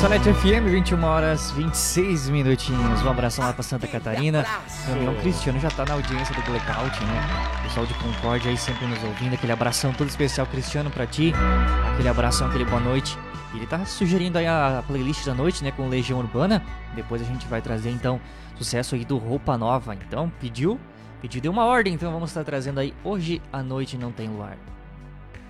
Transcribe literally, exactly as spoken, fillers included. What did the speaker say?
Salete F M, vinte e uma horas e vinte e seis minutinhos. Um abração lá pra Santa Catarina. Meu irmão Cristiano já tá na audiência do Blackout, né? Pessoal de Concórdia aí sempre nos ouvindo. Aquele abração todo especial, Cristiano, pra ti. Aquele abração, aquele boa noite. E ele tá sugerindo aí a playlist da noite, né? Com Legião Urbana. Depois a gente vai trazer, então, sucesso aí do Roupa Nova. Então, pediu? Pediu, deu uma ordem. Então vamos estar trazendo aí Hoje à Noite Não Tem Luar.